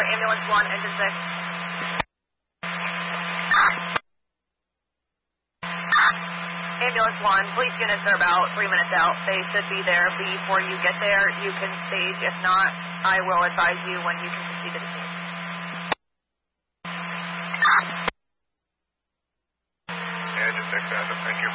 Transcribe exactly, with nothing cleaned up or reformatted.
ambulance one, engine six. Ambulance one, police units are about three minutes out. They should be there before you get there. You can stage. If not, I will advise you when you can proceed to the scene. Yeah, just check that. Thank you.